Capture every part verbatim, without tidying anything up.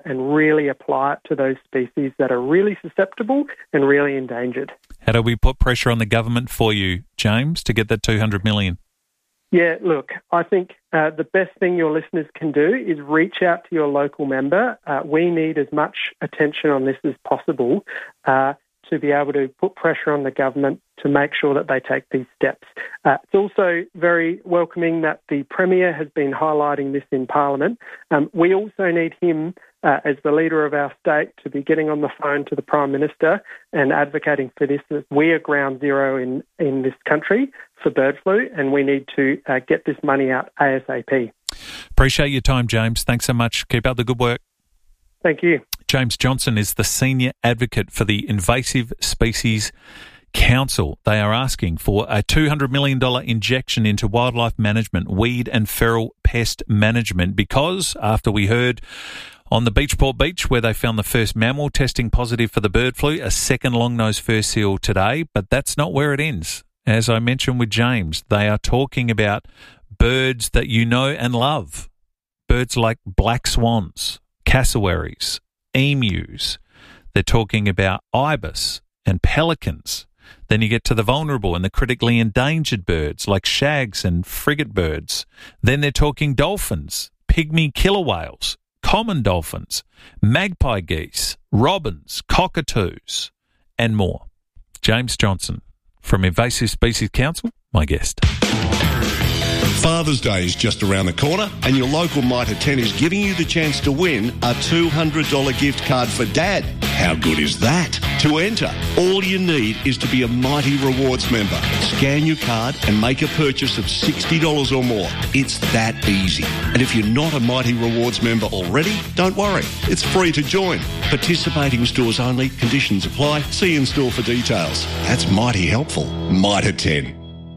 and really apply it to those species that are really susceptible and really endangered. How do we put pressure on the government for you, James, to get that two hundred million dollars? Yeah, look, I think uh, the best thing your listeners can do is reach out to your local member. Uh, we need as much attention on this as possible uh, to be able to put pressure on the government to make sure that they take these steps. Uh, it's also very welcoming that the Premier has been highlighting this in Parliament. Um, we also need him, uh, as the leader of our state, to be getting on the phone to the Prime Minister and advocating for this. We are ground zero in, in this country for bird flu, and we need to uh, get this money out ASAP. Appreciate your time, James. Thanks so much. Keep up the good work. Thank you. James Johnson is the Senior Advocate for the Invasive Species Council. They are asking for a two hundred million dollars injection into wildlife management, weed and feral pest management, because after we heard on the Beachport Beach where they found the first mammal testing positive for the bird flu, a second long-nosed fur seal today, but that's not where it ends. As I mentioned with James, they are talking about birds that you know and love, birds like black swans, cassowaries, emus. They're talking about ibis and pelicans. Then you get to the vulnerable and the critically endangered birds like shags and frigate birds. Then they're talking dolphins, pygmy killer whales, common dolphins, magpie geese, robins, cockatoos, and more. James Johnson from Invasive Species Council, my guest. Father's Day is just around the corner and your local Mitre ten is giving you the chance to win a two hundred dollars gift card for Dad. How good is that? To enter, all you need is to be a Mighty Rewards member. Scan your card and make a purchase of sixty dollars or more. It's that easy. And if you're not a Mighty Rewards member already, don't worry. It's free to join. Participating stores only. Conditions apply. See in store for details. That's mighty helpful. Mitre ten.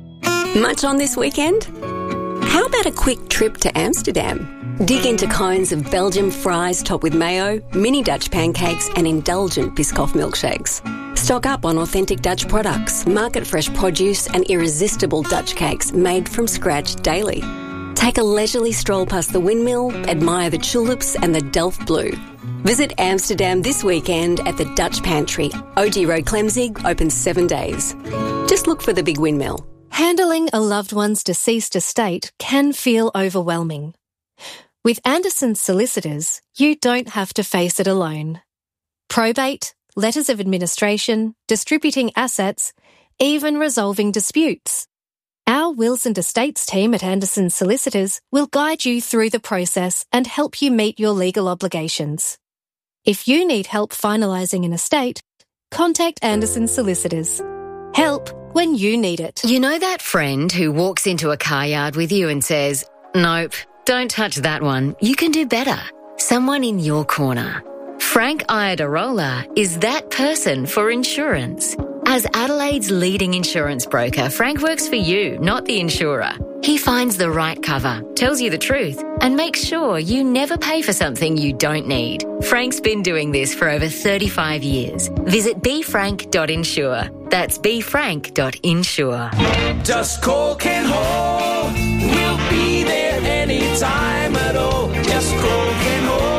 Much on this weekend? How about a quick trip to Amsterdam? Dig into cones of Belgian fries topped with mayo, mini Dutch pancakes and indulgent Biscoff milkshakes. Stock up on authentic Dutch products, market-fresh produce and irresistible Dutch cakes made from scratch daily. Take a leisurely stroll past the windmill, admire the tulips and the Delft Blue. Visit Amsterdam this weekend at the Dutch Pantry. O G Road Clemzig, open seven days. Just look for the big windmill. Handling a loved one's deceased estate can feel overwhelming. With Anderson's Solicitors, you don't have to face it alone. Probate, letters of administration, distributing assets, even resolving disputes. Our Wills and Estates team at Anderson's Solicitors will guide you through the process and help you meet your legal obligations. If you need help finalising an estate, contact Anderson's Solicitors. Help when you need it. You know that friend who walks into a car yard with you and says, "Nope, don't touch that one. You can do better." Someone in your corner. Frank Iadarola is that person for insurance. As Adelaide's leading insurance broker, Frank works for you, not the insurer. He finds the right cover, tells you the truth, and makes sure you never pay for something you don't need. Frank's been doing this for over thirty-five years. Visit be frank dot insure. That's be frank dot insure. Just call Ken Hall. We'll be there anytime at all. Just call Ken Hall.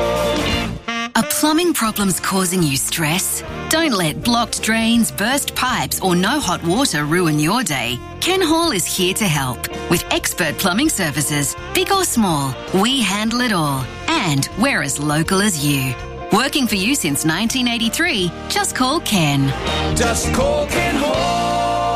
Are plumbing problems causing you stress? Don't let blocked drains, burst pipes or no hot water ruin your day. Ken Hall is here to help. With expert plumbing services, big or small, we handle it all. And we're as local as you. Working for you since nineteen eighty-three, just call Ken. Just call Ken Hall.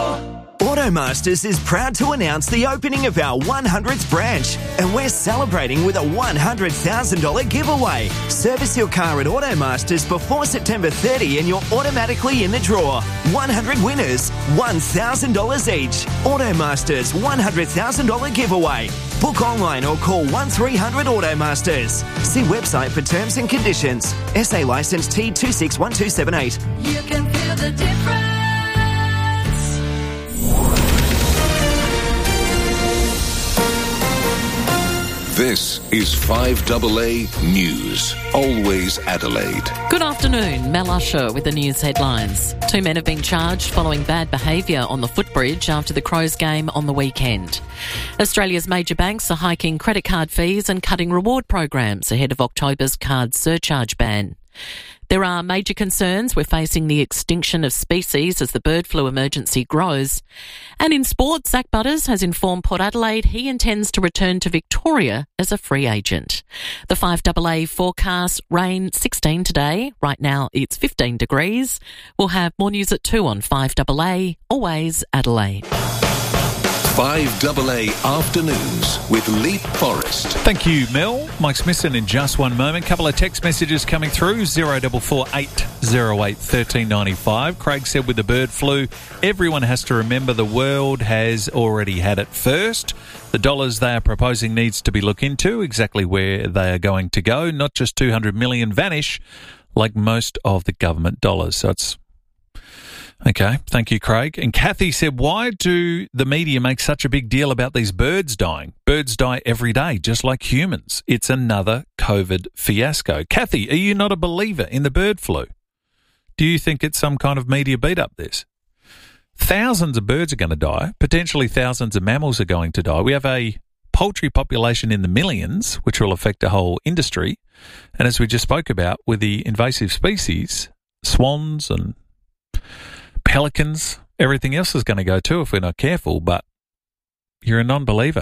Automasters is proud to announce the opening of our one hundredth branch, and we're celebrating with a one hundred thousand dollars giveaway. Service your car at Automasters before September thirtieth and you're automatically in the draw. one hundred winners, one thousand dollars each. Automasters one hundred thousand dollars giveaway. Book online or call one three hundred Automasters. See website for terms and conditions. S A licence T two six one two seven eight. You can feel the difference. This is five A A News. Always Adelaide. Good afternoon. Mel Usher with the news headlines. Two men have been charged following bad behaviour on the footbridge after the Crows game on the weekend. Australia's major banks are hiking credit card fees and cutting reward programs ahead of October's card surcharge ban. There are major concerns we're facing the extinction of species as the bird flu emergency grows. And in sport, Zach Butters has informed Port Adelaide he intends to return to Victoria as a free agent. The five A A forecast, rain sixteen today. Right now it's fifteen degrees. We'll have more news at two on five A A, always Adelaide. five A A Afternoons with Leap Forest. Thank you, Mel. Mike Smithson in just one moment. Couple of text messages coming through. zero four four eight zero eight one three nine five. Craig said with the bird flu, everyone has to remember the world has already had it first. The dollars they are proposing needs to be looked into, exactly where they are going to go, not just two hundred million vanish like most of the government dollars. So it's okay, thank you, Craig. And Kathy said, why do the media make such a big deal about these birds dying? Birds die every day, just like humans. It's another COVID fiasco. Kathy, are you not a believer in the bird flu? Do you think it's some kind of media beat-up, this? Thousands of birds are going to die. Potentially thousands of mammals are going to die. We have a poultry population in the millions, which will affect the whole industry. And as we just spoke about, with the invasive species, swans and pelicans, everything else is going to go too if we're not careful, but you're a non-believer.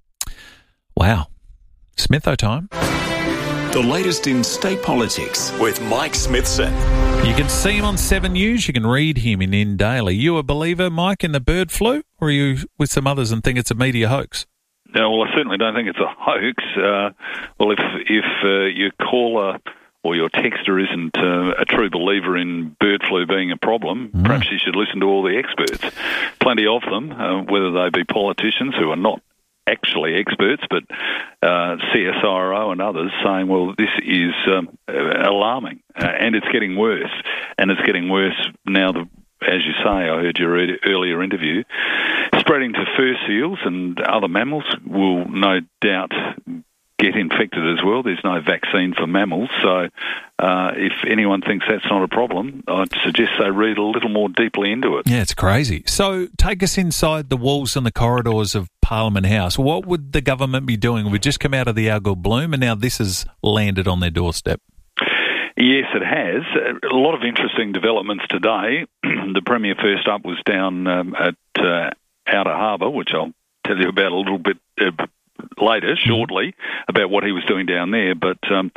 Wow. Smitho time. The latest in state politics with Mike Smithson. You can see him on Seven News. You can read him in In Daily. You a believer, Mike, in the bird flu, or are you with some others and think it's a media hoax? No, well, I certainly don't think it's a hoax. Uh, well, if if uh, your caller or your texter isn't uh, a true believer in bird flu being a problem, mm. perhaps you should listen to all the experts. Plenty of them, uh, whether they be politicians who are not actually experts, but uh, C S I R O and others saying, well, this is um, alarming uh, and it's getting worse. And it's getting worse now, the, as you say, I heard your earlier interview, spreading to fur seals and other mammals will no doubt get infected as well. There's no vaccine for mammals, so uh, if anyone thinks that's not a problem, I'd suggest they read a little more deeply into it. Yeah, it's crazy. So take us inside the walls and the corridors of Parliament House. What would the government be doing? We've just come out of the algal bloom and now this has landed on their doorstep. Yes, it has. A lot of interesting developments today. The Premier first up was down um, at uh, Outer Harbour, which I'll tell you about a little bit uh, later, shortly, about what he was doing down there. But um,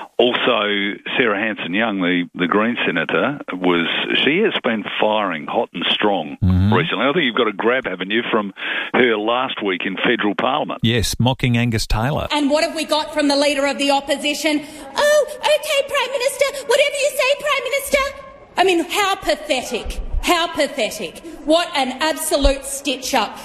also Sarah Hanson-Young, the, the Green Senator, was she has been firing hot and strong mm-hmm. recently. I think you've got a grab, haven't you, from her last week in federal parliament. Yes, mocking Angus Taylor. And what have we got from the Leader of the Opposition? Oh, OK, Prime Minister, whatever you say, Prime Minister. I mean, how pathetic. How pathetic. What an absolute stitch-up.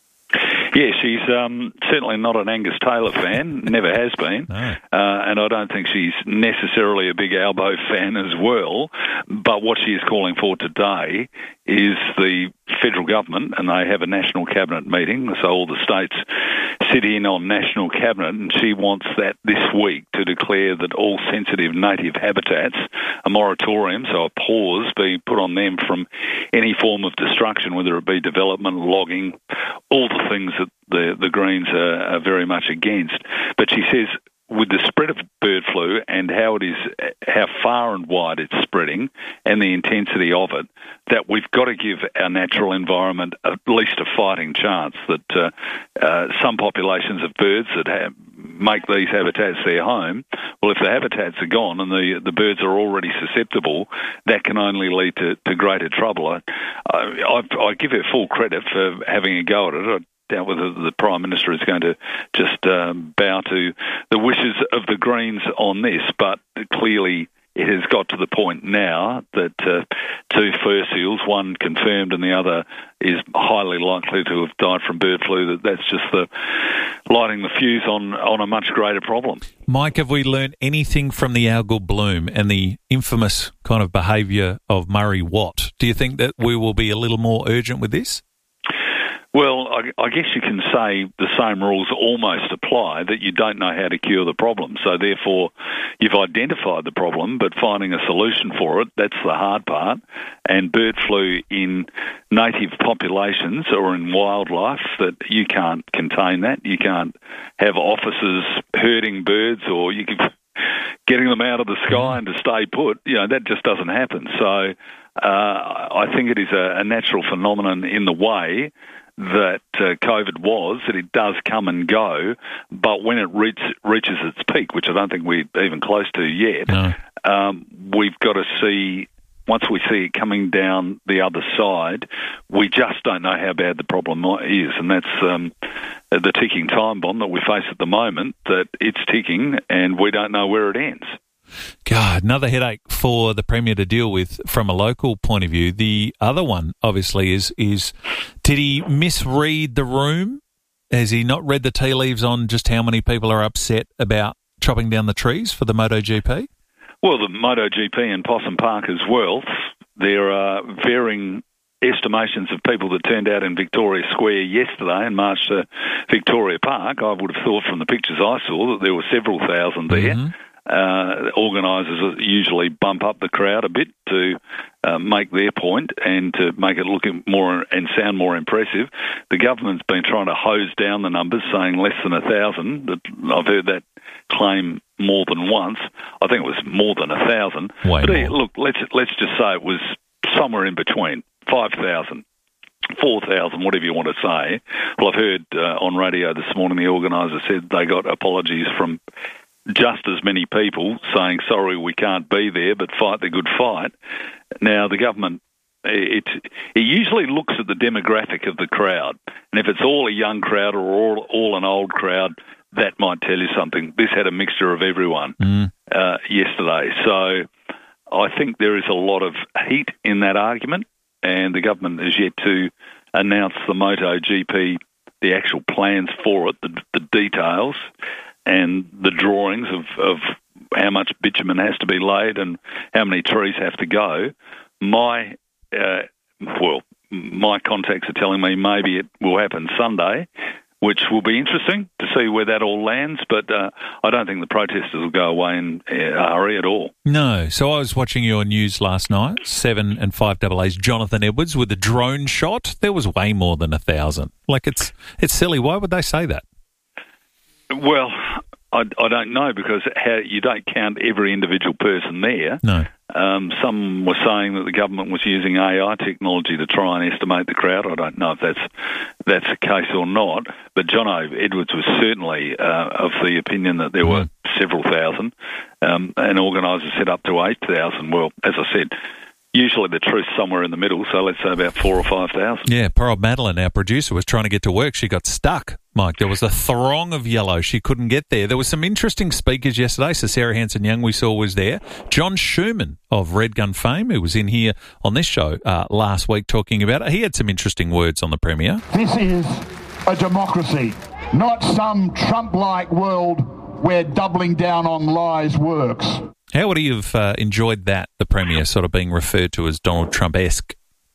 Yeah, she's um, certainly not an Angus Taylor fan, never has been, no. uh, and I don't think she's necessarily a big Albo fan as well, but what she is calling for today is the federal government, and they have a national cabinet meeting, so all the states sit in on national cabinet, and she wants that this week to declare that all sensitive native habitats, a moratorium, so a pause, be put on them from any form of destruction, whether it be development, logging, all the things that the, the Greens are, are very much against. But she says with the spread of bird flu and how it is, how far and wide it's spreading and the intensity of it, that we've got to give our natural environment at least a fighting chance, that uh, uh, some populations of birds that have, make these habitats their home, well, if the habitats are gone and the the birds are already susceptible, that can only lead to, to greater trouble. I, I, I give her full credit for having a go at it. I, doubt whether the Prime Minister is going to just um, bow to the wishes of the Greens on this, but clearly it has got to the point now that uh, two fur seals, one confirmed and the other is highly likely to have died from bird flu, that that's just the lighting the fuse on, on a much greater problem. Mike, have we learned anything from the algal bloom and the infamous kind of behaviour of Murray Watt? Do you think that we will be a little more urgent with this? Well, I, I guess you can say the same rules almost apply, that you don't know how to cure the problem. So therefore, you've identified the problem, but finding a solution for it, that's the hard part. And bird flu in native populations or in wildlife, that you can't contain that. You can't have officers herding birds, or you can getting them out of the sky and to stay put. You know, that just doesn't happen. So uh, I think it is a, a natural phenomenon in the way that uh, COVID was, that it does come and go, but when it reach, reaches its peak, which I don't think we're even close to yet, no. um, we've got to see, once we see it coming down the other side, we just don't know how bad the problem is, and that's um, the ticking time bomb that we face at the moment, that it's ticking and we don't know where it ends. God, another headache for the Premier to deal with from a local point of view. The other one, obviously, is is did he misread the room? Has he not read the tea leaves on just how many people are upset about chopping down the trees for the MotoGP? Well, the MotoGP in Possum Park as well, there are varying estimations of people that turned out in Victoria Square yesterday and marched to Victoria Park. I would have thought from the pictures I saw that there were several thousand there. Mm-hmm. Uh, organisers usually bump up the crowd a bit to uh, make their point and to make it look more and sound more impressive. The government's been trying to hose down the numbers, saying less than a thousand. I've heard that claim more than once. I think it was more than a thousand. Way but more. Hey, look, let's let's just say it was somewhere in between, five thousand. four thousand, whatever you want to say. Well, I've heard uh, on radio this morning the organiser said they got apologies from just as many people saying, sorry, we can't be there, but fight the good fight. Now, the government, it, it usually looks at the demographic of the crowd, and if it's all a young crowd or all, all an old crowd, that might tell you something. This had a mixture of everyone mm. uh, yesterday. So I think there is a lot of heat in that argument, and the government is yet to announce the MotoGP, the actual plans for it, the, the details, and the drawings of, of how much bitumen has to be laid and how many trees have to go. My, uh, well, my contacts are telling me maybe it will happen Sunday, which will be interesting to see where that all lands, but uh, I don't think the protesters will go away in a hurry at all. No. So I was watching your news last night, seven and five double A's Jonathan Edwards with a drone shot. There was way more than a thousand. Like, it's it's silly. Why would they say that? Well, I, I don't know, because how, you don't count every individual person there. No. Um, some were saying that the government was using A I technology to try and estimate the crowd. I don't know if that's that's the case or not. But John Edwards was certainly uh, of the opinion that there were several thousand, um, and organisers said up to eight thousand. Well, as I said, usually the truth's somewhere in the middle, so let's say about four or five thousand. Yeah, poor old Madeline, our producer, was trying to get to work. She got stuck, Mike. There was a throng of yellow. She couldn't get there. There were some interesting speakers yesterday. So Sarah Hanson-Young we saw was there. John Schumann of Red Gun fame, who was in here on this show uh, last week talking about it. He had some interesting words on the Premier. This is a democracy, not some Trump-like world where doubling down on lies works. How would he have uh, enjoyed that, the Premier sort of being referred to as Donald Trump-esque?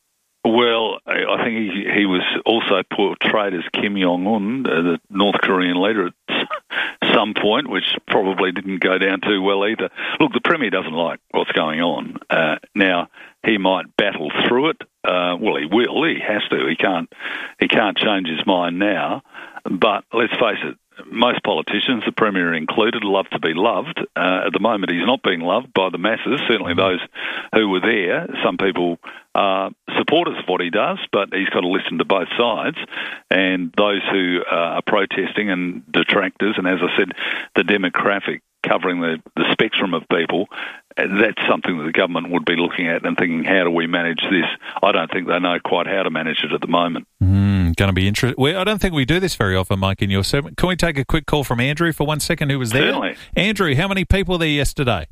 Well, I think he, he was also portrayed as Kim Jong-un, uh, the North Korean leader, at some point, which probably didn't go down too well either. Look, the Premier doesn't like what's going on. Uh, now, he might battle through it. Uh, well, he will. He has to. He can't, he can't change his mind now. But let's face it, most politicians, the Premier included, love to be loved. Uh, at the moment, he's not being loved by the masses, certainly those who were there. Some people are supporters of what he does, but he's got to listen to both sides. And those who uh, are protesting and detractors, and as I said, the demographic covering the, the spectrum of people, that's something that the government would be looking at and thinking, how do we manage this? I don't think they know quite how to manage it at the moment. Mm, going to be interesting. Well, I don't think we do this very often, Mike, in your segment. Can we take a quick call from Andrew for one second, who was there? Certainly. Andrew, how many people were there yesterday?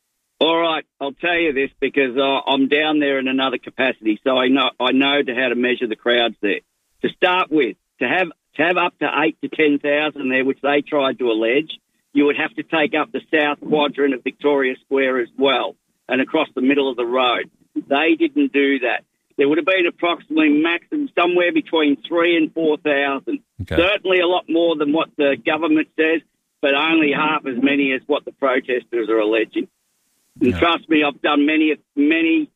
All right, I'll tell you this because uh, I'm down there in another capacity, so I know I know to how to measure the crowds there. To start with, to have to have up to eight to ten thousand there, which they tried to allege, you would have to take up the south quadrant of Victoria Square as well and across the middle of the road. They didn't do that. there would have been approximately maximum somewhere between three and four thousand. Okay. Certainly a lot more than what the government says, but only half as many as what the protesters are alleging. And Yeah. trust me, I've done many, many,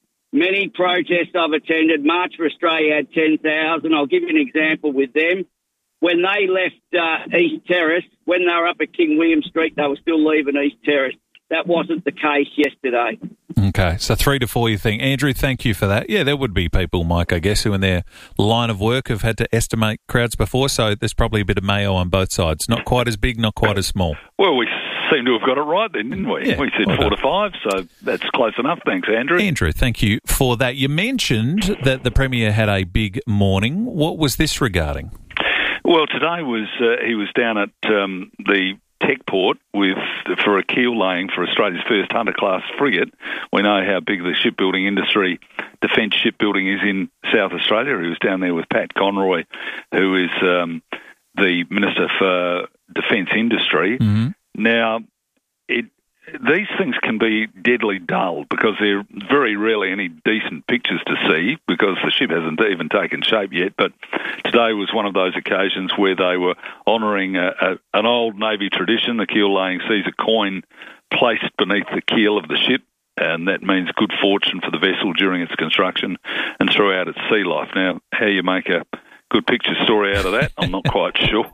many protests I've attended. March for Australia had ten thousand. I'll give you an example with them. When they left uh, East Terrace, when they were up at King William Street, they were still leaving East Terrace. That wasn't the case yesterday. Okay, so three to four, you think. Andrew, thank you for that. Yeah, there would be people, Mike, I guess, who in their line of work have had to estimate crowds before, so there's probably a bit of mayo on both sides. Not quite as big, not quite as small. Well, we seem to have got it right then, didn't we? Yeah, we said well four done. to five, so that's close enough. Thanks, Andrew. Andrew, thank you for that. You mentioned that the Premier had a big morning. What was this regarding? Well, today was uh, he was down at um, the tech port with for a keel laying for Australia's first Hunter-class frigate. We know how big the shipbuilding industry, defence shipbuilding, is in South Australia. He was down there with Pat Conroy, who is um, the Minister for Defence Industry. Mm-hmm. Now, it these things can be deadly dull because there are very rarely any decent pictures to see because the ship hasn't even taken shape yet. But today was one of those occasions where they were honouring a, a, an old Navy tradition. The keel laying sees a coin placed beneath the keel of the ship, and that means good fortune for the vessel during its construction and throughout its sea life. Now, how you make a good picture story out of that, I'm not quite sure.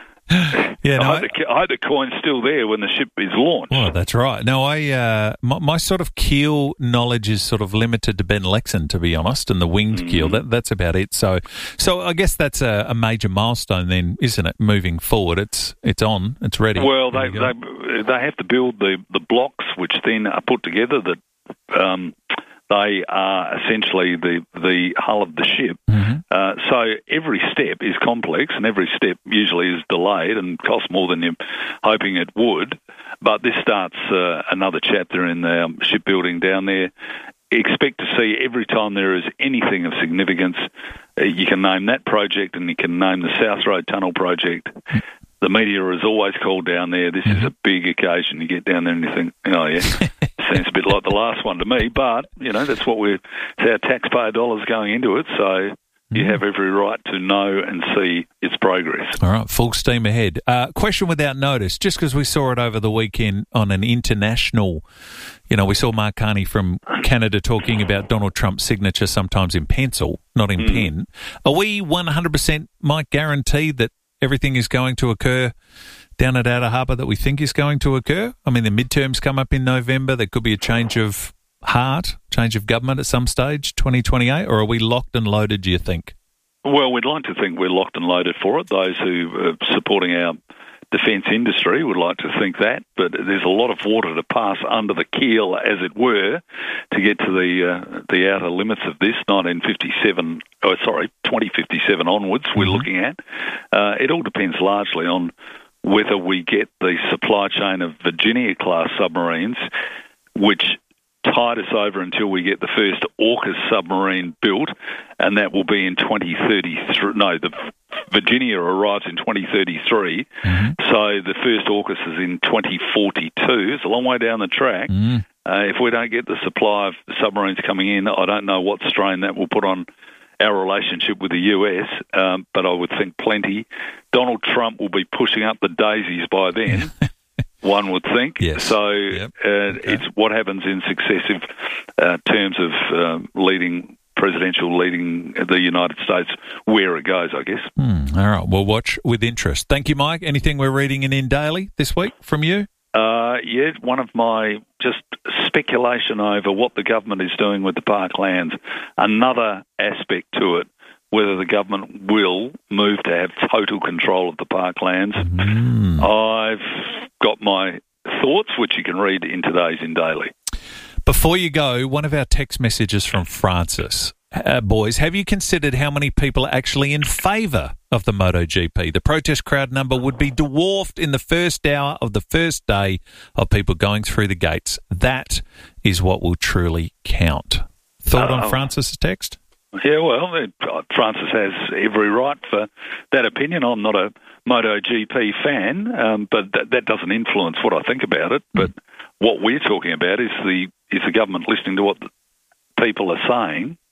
Yeah, no, I, hope the, I hope the coin's still there when the ship is launched. Well, that's right. No, I uh, my, my sort of keel knowledge is sort of limited to Ben Lexon, to be honest, and the winged Mm. keel. That, that's about it. So, so I guess that's a, a major milestone, then, isn't it? Moving forward, it's it's on, it's ready. Well, There they you go. they they have to build the, the blocks, which then are put together. That um, they are essentially the the hull of the ship. Mm-hmm. Uh, so every step is complex, and every step usually is delayed and costs more than you're hoping it would. But this starts uh, another chapter in the um, shipbuilding down there. Expect to see every time there is anything of significance, uh, you can name that project and you can name the South Road Tunnel project. The media is always called down there. This is a big occasion. You get down there and you think, oh, yeah, seems a bit like the last one to me. But, you know, that's what we're, it's our taxpayer dollars going into it. So you have every right to know and see its progress. All right, full steam ahead. Uh, question without notice, just because we saw it over the weekend on an international, you know, we saw Mark Carney from Canada talking about Donald Trump's signature sometimes in pencil, not in Mm. pen. Are we one hundred percent, Mike, guaranteed that everything is going to occur down at Outer Harbour that we think is going to occur? I mean, the midterms come up in November. There could be a change of heart, change of government at some stage, twenty twenty-eight, or are we locked and loaded, do you think? Well, we'd like to think we're locked and loaded for it. Those who are supporting our defence industry would like to think that, but there's a lot of water to pass under the keel, as it were, to get to the uh, the outer limits of this nineteen fifty-seven, oh, sorry, twenty fifty-seven onwards we're Mm-hmm. looking at. Uh, it all depends largely on whether we get the supply chain of Virginia-class submarines, which tide us over until we get the first AUKUS submarine built, and that will be in twenty thirty-three. No, the Virginia arrives in twenty thirty-three, Mm-hmm. so the first AUKUS is in twenty forty-two. It's a long way down the track. Mm. Uh, if we don't get the supply of submarines coming in, I don't know what strain that will put on our relationship with the U S, um, but I would think plenty. Donald Trump will be pushing up the daisies by then. One would think. Yes. So Yep. uh, Okay. it's what happens in successive uh, terms of um leading presidential, leading the United States, where it goes, I guess. Hmm, all right, we'll watch with interest. Thank you, Mike. Anything we're reading in In Daily this week from you? Uh, yeah, one of my just speculation over what the government is doing with the parklands. Another aspect to it, whether the government will move to have total control of the parklands. Mm. I've got my thoughts, which you can read in today's In Daily. Before you go, one of our text messages from Francis. Uh, boys, have you considered how many people are actually in favour of the MotoGP? The protest crowd number would be dwarfed in the first hour of the first day of people going through the gates. That is what will truly count. Thought on Oh. Francis' text? Yeah, well, it, Francis has every right for that opinion. I'm not a MotoGP fan, um, but that, that doesn't influence what I think about it. But what we're talking about is the is the government listening to what the people are saying,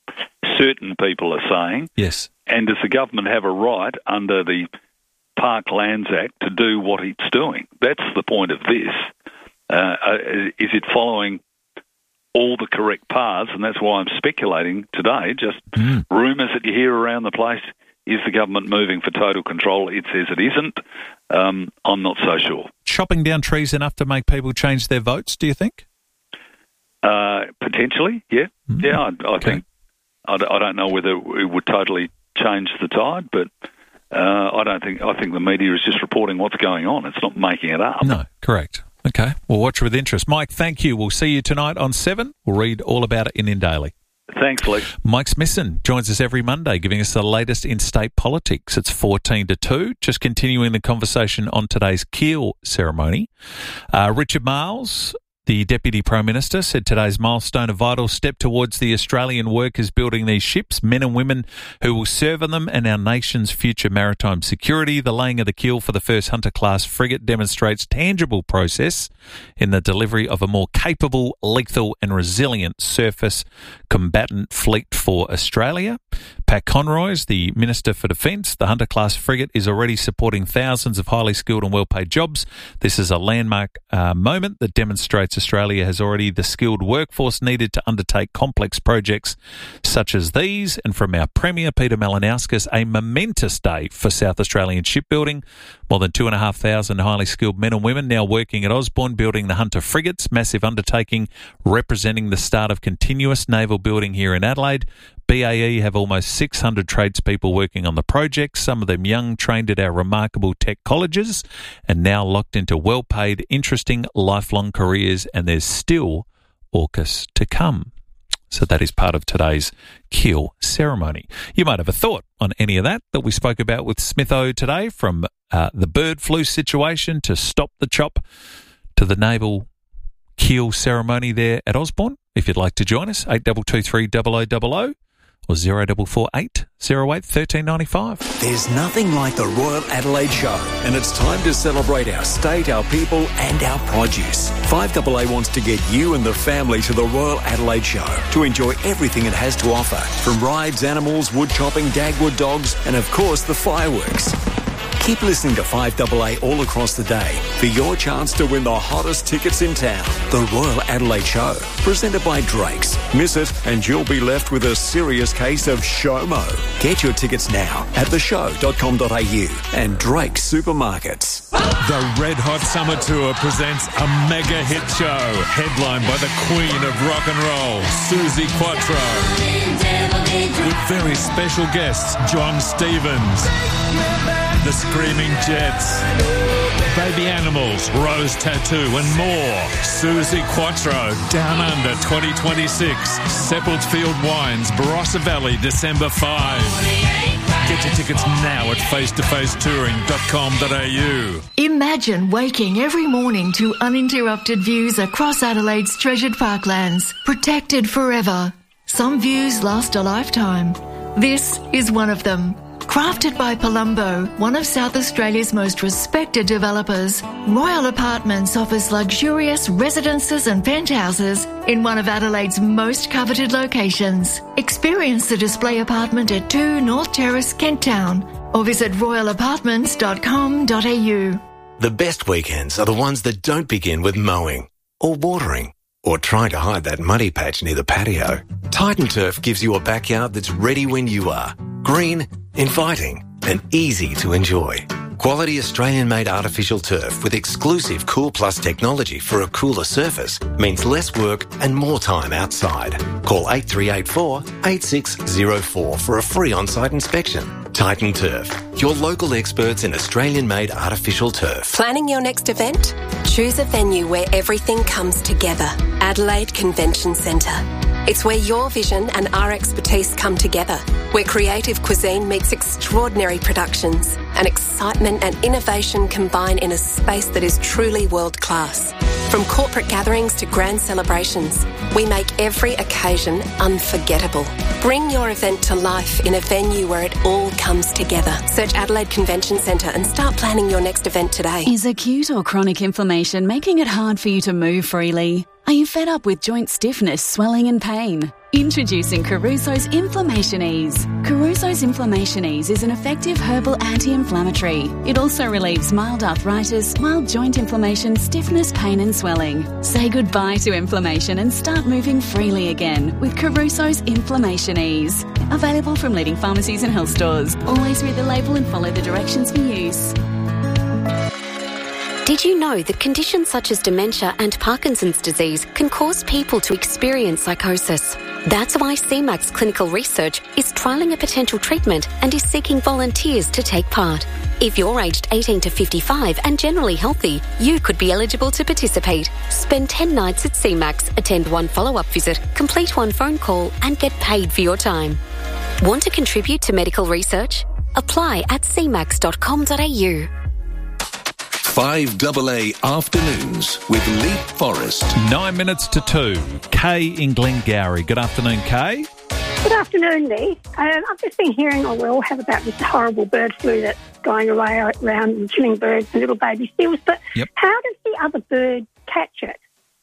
certain people are saying. Yes. And does the government have a right under the Park Lands Act to do what it's doing? That's the point of this. Uh, is it following all the correct paths? And that's why I'm speculating today, just mm. rumours that you hear around the place. Is the government moving for total control? It says it isn't. Um, I'm not so sure. Chopping down trees enough to make people change their votes, do you think? Uh, potentially, yeah. Mm. Yeah, I, I okay. think. I, I don't know whether it would totally change the tide, but uh, I don't think. I think the media is just reporting what's going on. It's not making it up. No, correct. Okay, we'll watch with interest. Mike, thank you. We'll see you tonight on seven. We'll read all about it in In Daily. Thanks, Lee. Mike Smithson joins us every Monday, giving us the latest in state politics. It's fourteen to two. Just continuing the conversation on today's Keel ceremony. Uh, Richard Marles, the Deputy Prime Minister, said today's milestone a vital step towards the Australian workers building these ships, men and women who will serve on them, and our nation's future maritime security. The laying of the keel for the first Hunter-class frigate demonstrates tangible progress in the delivery of a more capable, lethal and resilient surface combatant fleet for Australia. Pat Conroy is the Minister for Defence. The Hunter-class frigate is already supporting thousands of highly skilled and well-paid jobs. This is a landmark uh, moment that demonstrates Australia has already the skilled workforce needed to undertake complex projects such as these. And from our Premier, Peter Malinauskas, a momentous day for South Australian shipbuilding. More than two and a half thousand highly skilled men and women now working at Osborne building the Hunter frigates, massive undertaking representing the start of continuous naval building here in Adelaide. B A E have almost six hundred tradespeople working on the project, some of them young, trained at our remarkable tech colleges, and now locked into well-paid, interesting, lifelong careers, and there's still AUKUS to come. So that is part of today's Keel ceremony. You might have a thought on any of that that we spoke about with Smitho today, from uh, the bird flu situation to Stop the Chop to the naval Keel ceremony there at Osborne. If you'd like to join us, eight two two three zero zero zero zero or zero four four eight zero eight one three nine five. There's nothing like the Royal Adelaide Show, and it's time to celebrate our state, our people and our produce. five A A wants to get you and the family to the Royal Adelaide Show to enjoy everything it has to offer, from rides, animals, wood chopping, Dagwood dogs and of course the fireworks. Keep listening to five A A all across the day for your chance to win the hottest tickets in town. The Royal Adelaide Show, presented by Drake's. Miss it and you'll be left with a serious case of SHOMO. Get your tickets now at the show dot com dot a u and Drake's Supermarkets. The Red Hot Summer Tour presents a mega hit show, headlined by the Queen of Rock and Roll, Suzi Quatro, with very special guests John Stevens, The Screaming Jets, Baby Animals, Rose Tattoo and more. Suzi Quatro, Down Under twenty twenty-six, Seppeltfield Wines, Barossa Valley, December fifth. Get your tickets now at face to face touring dot com dot a u. Imagine waking every morning to uninterrupted views across Adelaide's treasured parklands, protected forever. Some views last a lifetime. This is one of them. Crafted by Palumbo, one of South Australia's most respected developers, Royal Apartments offers luxurious residences and penthouses in one of Adelaide's most coveted locations. Experience the display apartment at two North Terrace, Kent Town, or visit royal apartments dot com dot a u. The best weekends are the ones that don't begin with mowing or watering or trying to hide that muddy patch near the patio. Titan Turf gives you a backyard that's ready when you are. Green, inviting and easy to enjoy. Quality Australian-made artificial turf with exclusive Cool Plus technology for a cooler surface means less work and more time outside. Call eight three eight four, eight six zero four for a free on-site inspection. Titan Turf, your local experts in Australian-made artificial turf. Planning your next event? Choose a venue where everything comes together. Adelaide Convention Centre. It's where your vision and our expertise come together, where creative cuisine meets extraordinary productions and excitement and innovation combine in a space that is truly world-class. From corporate gatherings to grand celebrations, we make every occasion unforgettable. Bring your event to life in a venue where it all comes together. Search Adelaide Convention Centre and start planning your next event today. Is acute or chronic inflammation making it hard for you to move freely? Are you fed up with joint stiffness, swelling and pain? Introducing Caruso's Inflammation Ease. Caruso's Inflammation Ease is an effective herbal anti-inflammatory. It also relieves mild arthritis, mild joint inflammation, stiffness, pain and swelling. Say goodbye to inflammation and start moving freely again with Caruso's Inflammation Ease. Available from leading pharmacies and health stores. Always read the label and follow the directions for use. Did you know that conditions such as dementia and Parkinson's disease can cause people to experience psychosis? That's why C MAX Clinical Research is trialling a potential treatment and is seeking volunteers to take part. If you're aged eighteen to fifty-five and generally healthy, you could be eligible to participate. Spend ten nights at C MAX, attend one follow-up visit, complete one phone call and get paid for your time. Want to contribute to medical research? Apply at c max dot com dot a u. five double A Afternoons with Leap Forrest. Nine minutes to two. Kay in Glengarry. Good afternoon, Kay. Good afternoon, Lee. Um, I've just been hearing, or we all have, about this horrible bird flu that's going away around and killing birds and little baby seals. But yep. How does the other bird catch it?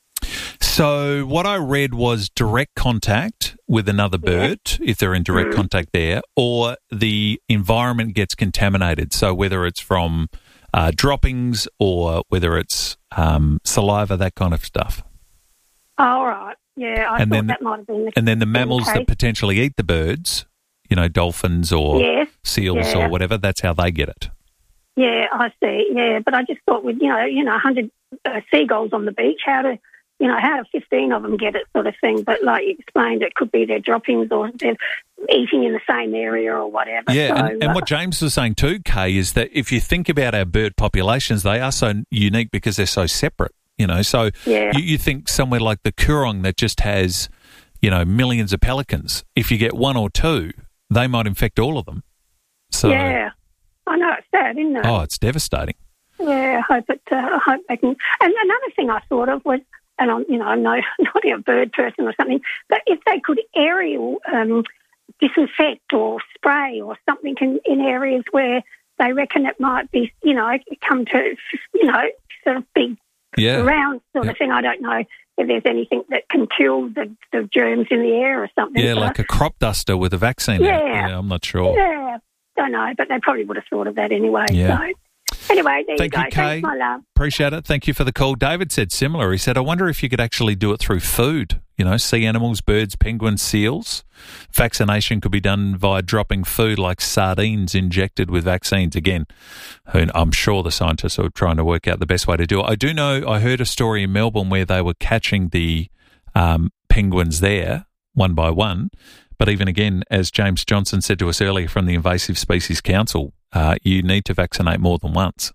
So what I read was direct contact with another bird, yeah. if they're in direct mm. contact there, or the environment gets contaminated. So whether it's from uh, droppings or whether it's um, saliva, that kind of stuff. Oh, all right. Yeah, I and thought then, that might have been the And then the mammals case. that potentially eat the birds, you know, dolphins or yes. seals yeah. or whatever, that's how they get it. Yeah, I see. Yeah, but I just thought with, you know, you know, one hundred uh, seagulls on the beach, how do, you know, how do fifteen of them get it sort of thing? But like you explained, it could be their droppings or they're eating in the same area or whatever. Yeah, so, and, and uh, what James was saying too, Kay, is that if you think about our bird populations, they are so unique because they're so separate, you know. So yeah. you, you think somewhere like the Coorong that just has, you know, millions of pelicans, if you get one or two, they might infect all of them. So yeah, I know, it's sad, isn't it? Oh, it's devastating. Yeah, I hope it, uh, I hope they can. And another thing I thought of was, and I'm, you know, I'm no, not a bird person or something, but if they could aerial um, disinfect or spray or something in, in areas where they reckon it might be, you know, come to, you know, sort of big yeah. round sort yeah. of thing. I don't know if there's anything that can kill the, the germs in the air or something. Yeah, so, like a crop duster with a vaccine. Yeah. in it. Yeah, I'm not sure. Yeah, don't know, but they probably would have thought of that anyway. Yeah. So. Anyway, there Thank you go. you, Kay. Thanks, my love. Appreciate it. Thank you for the call. David said similar. He said, I wonder if you could actually do it through food, you know, sea animals, birds, penguins, seals. Vaccination could be done via dropping food like sardines injected with vaccines. Again, I'm sure the scientists are trying to work out the best way to do it. I do know, I heard a story in Melbourne where they were catching the um, penguins there one by one. But even again, as James Johnson said to us earlier from the Invasive Species Council, uh, you need to vaccinate more than once.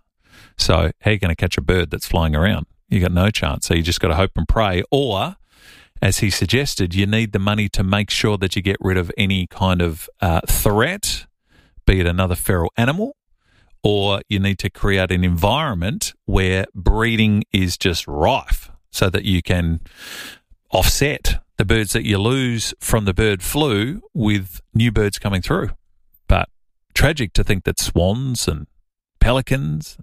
So how are you going to catch a bird that's flying around? You got no chance. So you just got to hope and pray. Or, as he suggested, you need the money to make sure that you get rid of any kind of uh, threat, be it another feral animal, or you need to create an environment where breeding is just rife so that you can offset the birds that you lose from the bird flu with new birds coming through. But tragic to think that swans and pelicans,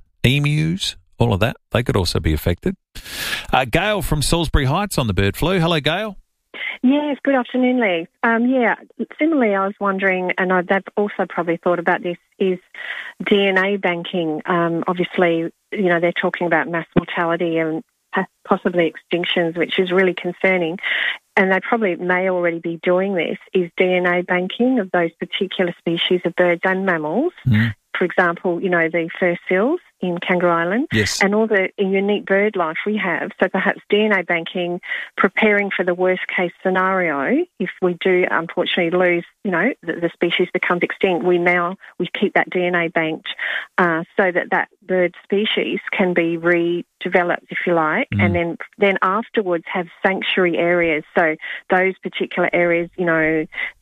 emus, all of that, they could also be affected. Uh, Gail from Salisbury Heights on the bird flu. Hello, Gail. Yes, good afternoon, Lee. Um, yeah, similarly, I was wondering, and I, they've also probably thought about this, is D N A banking. Um, obviously, you know, they're talking about mass mortality and possibly extinctions, which is really concerning. And they probably may already be doing this, is D N A banking of those particular species of birds and mammals. Mm. For example, you know, the fur seals in Kangaroo Island, yes. and all the unique bird life we have. So perhaps D N A banking, preparing for the worst case scenario. If we do unfortunately lose, you know, the, the species becomes extinct, we now we keep that D N A banked uh, so that that bird species can be redeveloped, if you like, mm. and then then afterwards have sanctuary areas. So those particular areas, you know, it's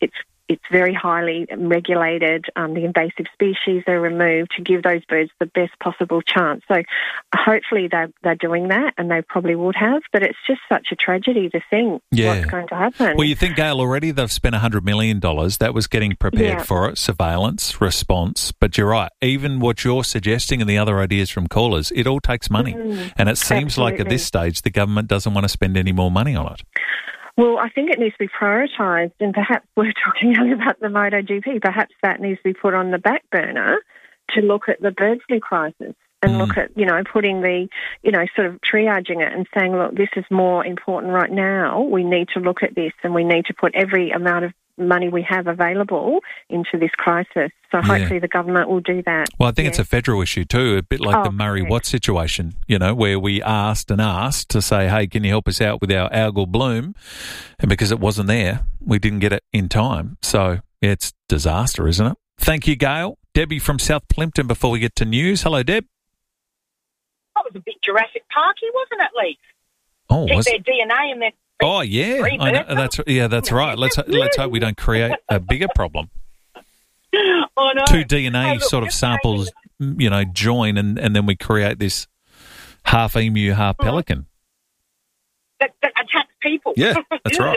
it's very highly regulated. Um, the invasive species are removed to give those birds the best possible chance. So hopefully they're, they're doing that, and they probably would have, but it's just such a tragedy to think Yeah. what's going to happen. Well, you think, Gail, already they've spent one hundred million dollars. That was getting prepared Yeah. for it, surveillance, response. But you're right. Even what you're suggesting and the other ideas from callers, it all takes money. Mm, and it seems like at this absolutely. stage the government doesn't want to spend any more money on it. Well, I think it needs to be prioritised, and perhaps we're talking about the MotoGP. Perhaps that needs to be put on the back burner to look at the bird flu crisis and Mm. look at, you know, putting the, you know, sort of triaging it and saying, look, this is more important right now. We need to look at this, and we need to put every amount of money we have available into this crisis. So hopefully the government will do that. Well, I think Yeah. it's a federal issue too, a bit like Oh, the Murray Watt situation, you know, where we asked and asked to say, hey, can you help us out with our algal bloom? And because it wasn't there, we didn't get it in time. So it's disaster, isn't it? Thank you, Gail. Debbie from South Plimpton before we get to news. Hello, Deb. That was a bit Jurassic Parky, wasn't it, Lee? Oh, Keep was their D N A and their Oh, yeah. I know, that's, yeah, that's right. Let's let's hope we don't create a bigger problem. oh, no. Two D N A Hey, look, sort of just samples, you know, join, and, and then we create this half emu, half pelican. that, that attacks people. Yeah, that's right.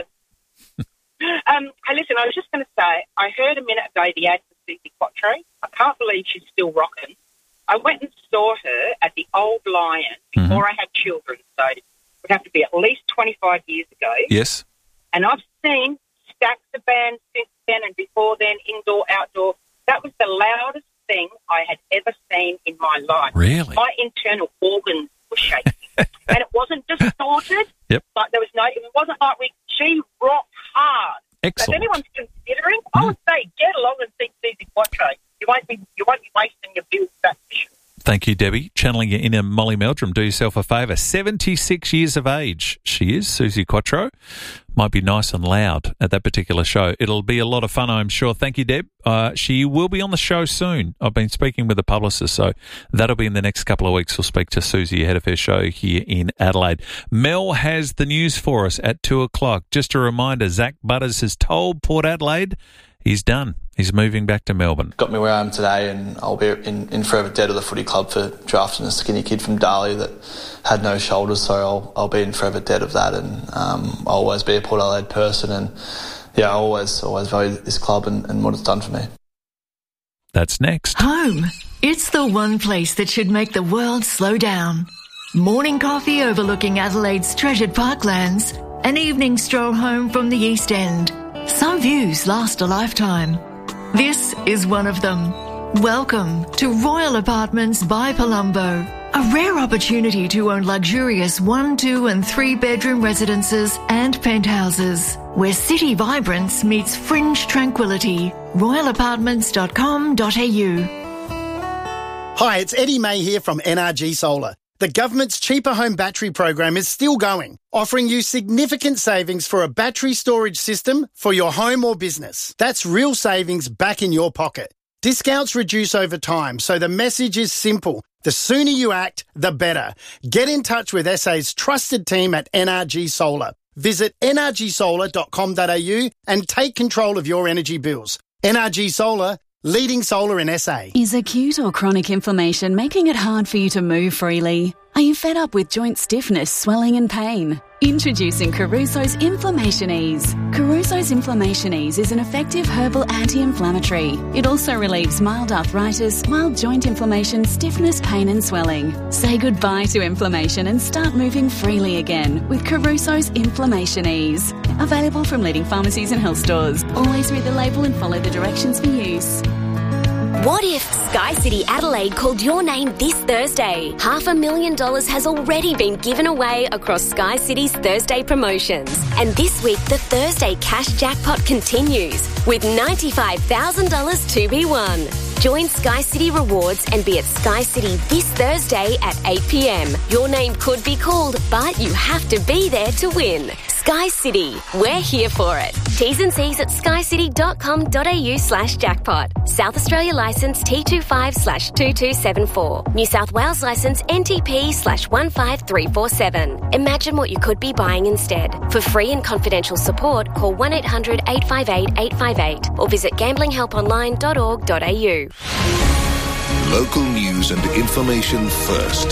um, hey, listen, I was just going to say, I heard a minute ago the ad for Susie Quattro. I can't believe she's still rocking. I went and saw her at the Old Lion before Mm-hmm. I had children, so it would have to be at least twenty-five years ago. Yes. And I've seen stacks of bands since then and before then, indoor, outdoor. That was the loudest thing I had ever seen in my life. Really? My internal organs were shaking. And it wasn't distorted. Yep. Like there was no, it wasn't like we, she rocked hard. Excellent. If anyone's considering, I would say get along and see Susie Quattro. You won't be, you won't be wasting your bills that mission. Thank you, Debbie. Channeling your inner Molly Meldrum. Do yourself a favour. seventy-six years of age she is, Susie Quattro. Might be nice and loud at that particular show. It'll be a lot of fun, I'm sure. Thank you, Deb. Uh, she will be on the show soon. I've been speaking with the publicist, so that'll be in the next couple of weeks. We'll speak to Susie ahead of her show here in Adelaide. Mel has the news for us at two o'clock. Just a reminder, Zach Butters has told Port Adelaide he's done. He's moving back to Melbourne. Got me where I am today, and I'll be in, in forever debt of the footy club for drafting a skinny kid from Darley that had no shoulders, so I'll I'll be in forever debt of that, and um, I'll always be a Port Adelaide person, and yeah, I always, always value this club and, and what it's done for me. That's next. Home. It's the one place that should make the world slow down. Morning coffee overlooking Adelaide's treasured parklands. An evening stroll home from the East End. Some views last a lifetime. This is one of them. Welcome to Royal Apartments by Palumbo. A rare opportunity to own luxurious one, two and three bedroom residences and penthouses, where city vibrance meets fringe tranquility. royal apartments dot com dot a u. Hi, it's Eddie May here from N R G Solar. The government's Cheaper Home Battery program is still going, offering you significant savings for a battery storage system for your home or business. That's real savings back in your pocket. Discounts reduce over time, so the message is simple. The sooner you act, the better. Get in touch with S A's trusted team at N R G Solar. Visit n r g solar dot com dot a u and take control of your energy bills. N R G Solar, leading solar in S A. Is acute or chronic inflammation making it hard for you to move freely? Are you fed up with joint stiffness, swelling and pain? Introducing Caruso's Inflammation Ease. Caruso's Inflammation Ease is an effective herbal anti-inflammatory. It also relieves mild arthritis, mild joint inflammation, stiffness, pain and swelling. Say goodbye to inflammation and start moving freely again with Caruso's Inflammation Ease. Available from leading pharmacies and health stores. Always read the label and follow the directions for use. What if Sky City Adelaide called your name this Thursday? Half a million dollars has already been given away across Sky City's Thursday promotions. And this week, the Thursday cash jackpot continues with ninety-five thousand dollars to be won. Join Sky City Rewards and be at Sky City this Thursday at eight p m. Your name could be called, but you have to be there to win. Sky City, we're here for it. T's and C's at skycity.com.au slash jackpot. South Australia licence T twenty-five slash two two seven four. New South Wales licence N T P slash one five three four seven. Imagine what you could be buying instead. For free and confidential support, call one eight hundred eight five eight eight five eight or visit gambling help online dot org dot a u. Local news and information first.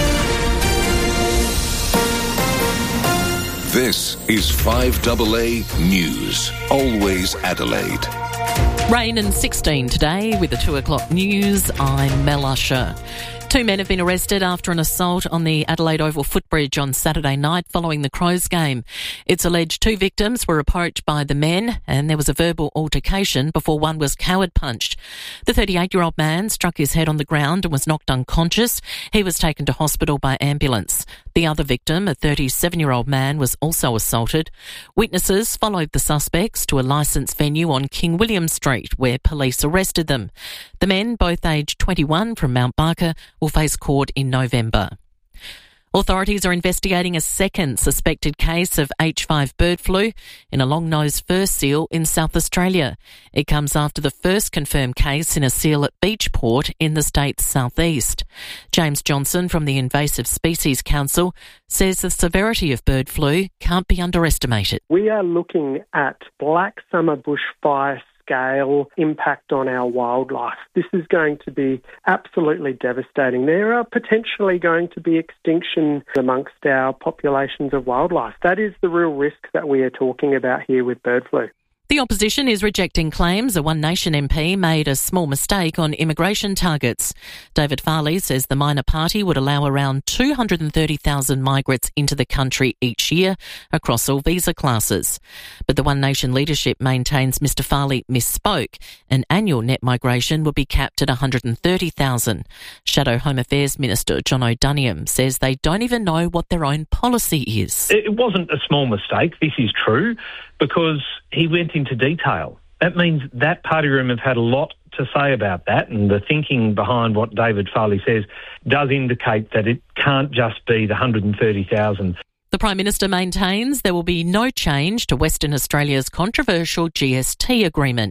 This is five A A News. Always Adelaide. Rain and sixteen today with the two o'clock news. I'm Mel Usher. Two men have been arrested after an assault on the Adelaide Oval footbridge on Saturday night following the Crows game. It's alleged two victims were approached by the men and there was a verbal altercation before one was coward punched. The thirty-eight-year-old man struck his head on the ground and was knocked unconscious. He was taken to hospital by ambulance. The other victim, a thirty-seven-year-old man, was also assaulted. Witnesses followed the suspects to a licensed venue on King William Street where police arrested them. The men, both aged twenty-one, from Mount Barker, will face court in November. Authorities are investigating a second suspected case of H five bird flu in a long-nosed fur seal in South Australia. It comes after the first confirmed case in a seal at Beachport in the state's southeast. James Johnson from the Invasive Species Council says the severity of bird flu can't be underestimated. We are looking at black summer bushfire scale impact on our wildlife. This is going to be absolutely devastating. There are potentially going to be extinction amongst our populations of wildlife. That is the real risk that we are talking about here with bird flu. The opposition is rejecting claims a One Nation M P made a small mistake on immigration targets. David Farley says the minor party would allow around two hundred thirty thousand migrants into the country each year across all visa classes. But the One Nation leadership maintains Mr Farley misspoke and annual net migration would be capped at one hundred thirty thousand. Shadow Home Affairs Minister John O'Duniam says they don't even know what their own policy is. It wasn't a small mistake, this is true, because he went into detail. That means that party room have had a lot to say about that, and the thinking behind what David Farley says does indicate that it can't just be the one hundred thirty thousand. The Prime Minister maintains there will be no change to Western Australia's controversial G S T agreement.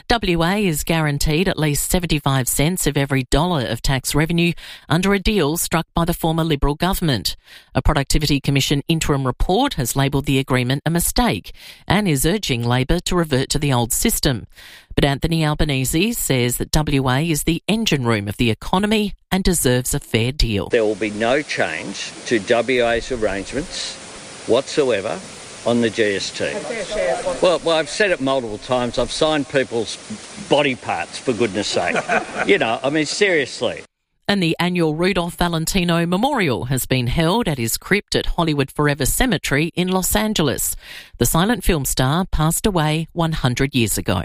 W A is guaranteed at least seventy-five cents of every dollar of tax revenue under a deal struck by the former Liberal government. A Productivity Commission interim report has labelled the agreement a mistake and is urging Labor to revert to the old system. But Anthony Albanese says that W A is the engine room of the economy and deserves a fair deal. There will be no change to W A's arrangements whatsoever on the G S T. Well, well, I've said it multiple times. I've signed people's body parts, for goodness sake. You know, I mean, seriously. And the annual Rudolph Valentino Memorial has been held at his crypt at Hollywood Forever Cemetery in Los Angeles. The silent film star passed away one hundred years ago.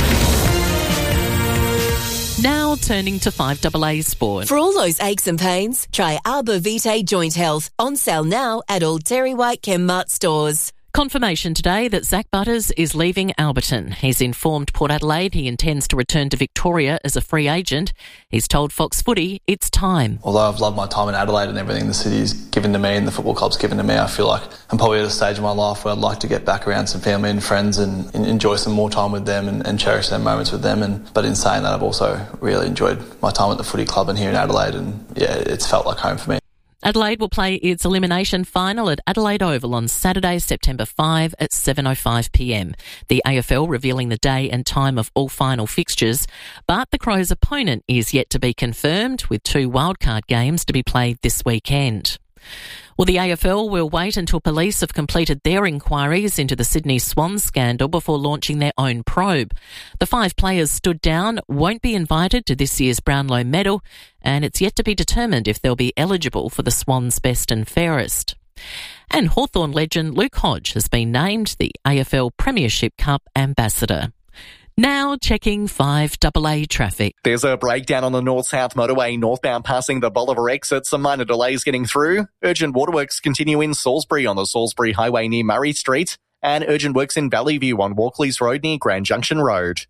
Now turning to five A A Sport. For all those aches and pains, try Arbor Vitae Joint Health. On sale now at all Terry White Chemmart stores. Confirmation today that Zach Butters is leaving Alberton. He's informed Port Adelaide he intends to return to Victoria as a free agent. He's told Fox Footy it's time. Although I've loved my time in Adelaide and everything the city's given to me and the football club's given to me, I feel like I'm probably at a stage in my life where I'd like to get back around some family and friends and, and enjoy some more time with them and, and cherish their moments with them. And But in saying that, I've also really enjoyed my time at the footy club and here in Adelaide, and yeah, it's felt like home for me. Adelaide will play its elimination final at Adelaide Oval on Saturday, September fifth at seven oh five p m. The A F L revealing the day and time of all final fixtures, but the Crows' opponent is yet to be confirmed, with two wildcard games to be played this weekend. Well, the A F L will wait until police have completed their inquiries into the Sydney Swans scandal before launching their own probe. The five players stood down won't be invited to this year's Brownlow medal, and it's yet to be determined if they'll be eligible for the Swans Best and Fairest. And Hawthorn legend Luke Hodge has been named the A F L Premiership Cup ambassador. Now checking five A A traffic. There's a breakdown on the north-south motorway northbound passing the Bolivar exit. Some minor delays getting through. Urgent waterworks continue in Salisbury on the Salisbury Highway near Murray Street, and urgent works in Valley View on Walkleys Road near Grand Junction Road.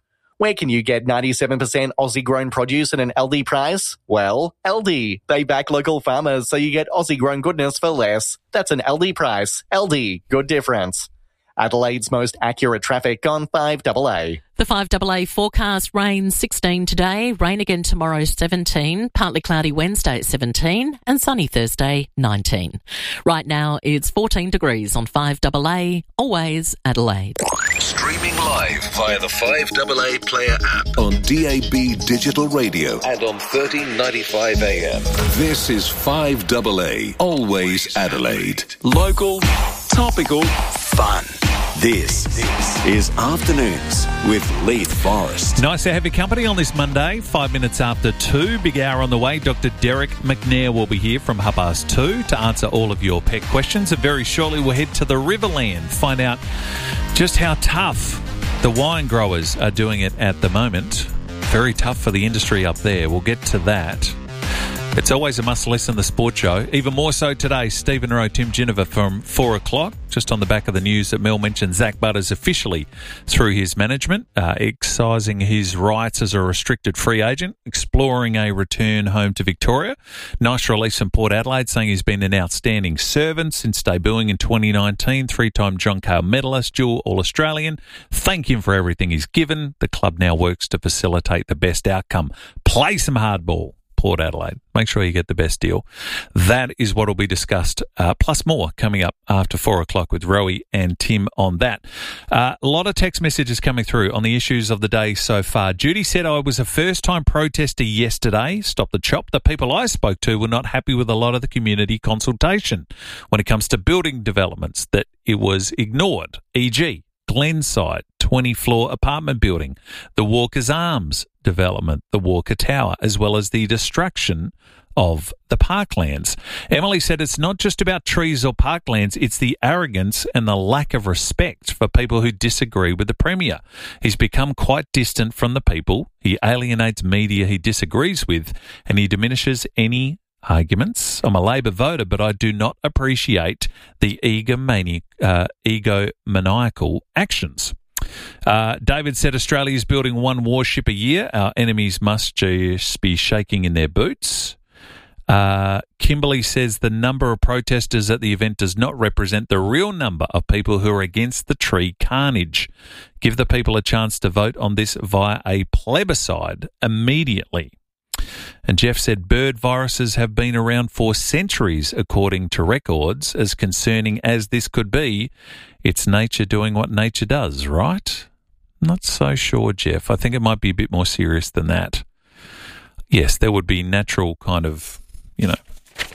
Where can you get ninety-seven percent Aussie-grown produce at an Aldi price? Well, Aldi. They back local farmers, so you get Aussie-grown goodness for less. That's an Aldi price. Aldi. Good difference. Adelaide's most accurate traffic on five double A. The five double A forecast: rain sixteen today, rain again tomorrow seventeen, partly cloudy Wednesday at seventeen, and sunny Thursday nineteen. Right now it's fourteen degrees on five double A, always Adelaide. Streaming live via the five double A Player app on D A B Digital Radio and on thirteen ninety-five A M. This is five double A, always Adelaide. Local, topical, fun. This is Afternoons with Leith Forrest. Nice to have your company on this Monday, five minutes after two. Big hour on the way. Doctor Derek McNair will be here from half past two to answer all of your pet questions. And very shortly we'll head to the Riverland, find out just how tough the wine growers are doing it at the moment. Very tough for the industry up there. We'll get to that. It's always a must-listen, the Sport Show. Even more so today, Stephen Rowe, Tim Ginniver from four o'clock. Just on the back of the news that Mel mentioned, Zach Butters officially through his management, uh, exercising his rights as a restricted free agent, exploring a return home to Victoria. Nice release from Port Adelaide, saying he's been an outstanding servant since debuting in twenty nineteen. Three-time John Cahill medalist, dual All-Australian. Thank him for everything he's given. The club now works to facilitate the best outcome. Play some hardball, Port Adelaide. Make sure you get the best deal. That is what will be discussed, uh, plus more coming up after four o'clock with Rowie and Tim on that. Uh, a lot of text messages coming through on the issues of the day so far. Judy said, I was a first-time protester yesterday. Stop the chop. The people I spoke to were not happy with a lot of the community consultation when it comes to building developments, that it was ignored, for example Glenside, twenty-floor apartment building, the Walker's Arms development, the Walker Tower, as well as the destruction of the parklands. Emily said it's not just about trees or parklands, it's the arrogance and the lack of respect for people who disagree with the Premier. He's become quite distant from the people, he alienates media he disagrees with, and he diminishes any arguments. I'm a Labor voter, but I do not appreciate the egomaniac, uh, egomaniacal actions. Uh, David said Australia is building one warship a year. Our enemies must just be shaking in their boots. Uh, Kimberly says the number of protesters at the event does not represent the real number of people who are against the tree carnage. Give the people a chance to vote on this via a plebiscite immediately. And Jeff said bird viruses have been around for centuries, according to records. As concerning as this could be, it's nature doing what nature does, right? Not so sure, Jeff. I think it might be a bit more serious than that. Yes, there would be natural kind of, you know,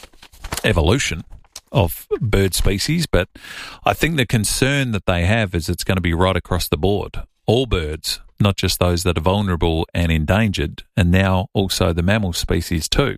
evolution of bird species, but I think the concern that they have is it's going to be right across the board. All birds, not just those that are vulnerable and endangered, and now also the mammal species too.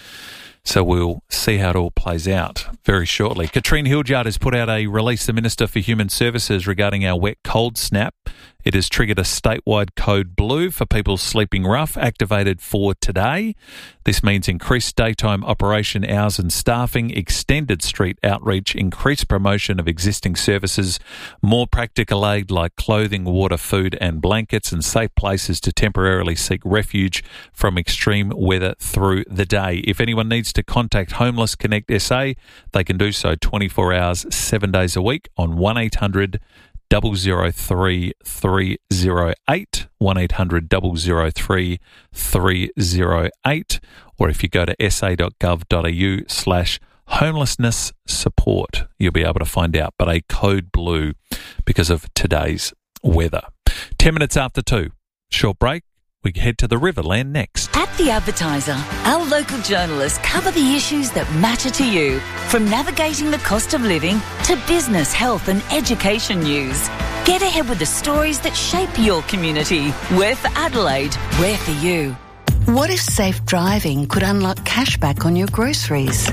So we'll see how it all plays out very shortly. Katrine Hildyard has put out a release, the Minister for Human Services, regarding our wet cold snap. It has triggered a statewide code blue for people sleeping rough, activated for today. This means increased daytime operation hours and staffing, extended street outreach, increased promotion of existing services, more practical aid like clothing, water, food and blankets, and safe places to temporarily seek refuge from extreme weather through the day. If anyone needs to contact Homeless Connect S A, they can do so twenty-four hours, seven days a week on one eight hundred double oh three three oh eight, one eight hundred double oh three three oh eight, or if you go to sa.gov.au slash homelessness support, you'll be able to find out, but a code blue because of today's weather. Ten minutes after two, short break. We head to the Riverland next. At The Advertiser, our local journalists cover the issues that matter to you, from navigating the cost of living to business, health and education news. Get ahead with the stories that shape your community. We're for Adelaide, we're for you. What if safe driving could unlock cashback on your groceries?